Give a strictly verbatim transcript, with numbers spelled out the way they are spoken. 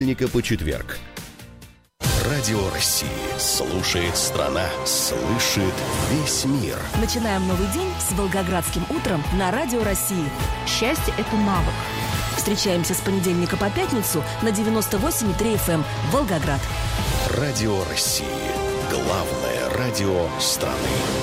по четверг. Радио России слушает страна, слышит весь мир. Начинаем новый день с Волгоградским утром на Радио России. Счастье – это навык. Встречаемся с понедельника по пятницу на девяносто восемь и три эф эм Волгоград. Радио России. Главное радио страны.